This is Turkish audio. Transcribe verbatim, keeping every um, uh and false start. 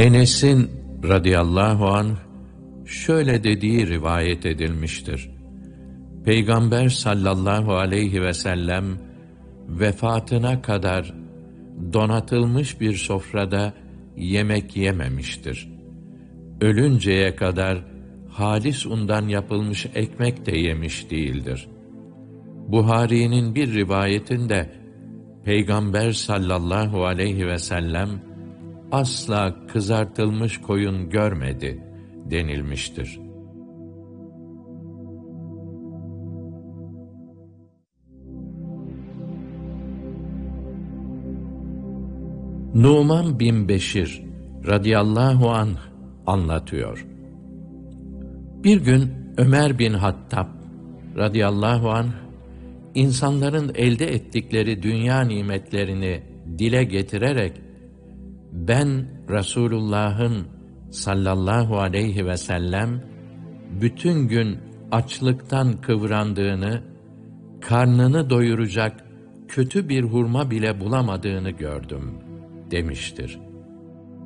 Enes'in radıyallahu anh şöyle dediği rivayet edilmiştir. Peygamber sallallahu aleyhi ve sellem vefatına kadar donatılmış bir sofrada yemek yememiştir. Ölünceye kadar halis undan yapılmış ekmek de yemiş değildir. Buhari'nin bir rivayetinde Peygamber sallallahu aleyhi ve sellem asla kızartılmış koyun görmedi denilmiştir. Numan bin Beşir radıyallahu anh anlatıyor. Bir gün Ömer bin Hattab radıyallahu anh insanların elde ettikleri dünya nimetlerini dile getirerek ben Resulullah'ın sallallahu aleyhi ve sellem bütün gün açlıktan kıvrandığını, karnını doyuracak kötü bir hurma bile bulamadığını gördüm demiştir.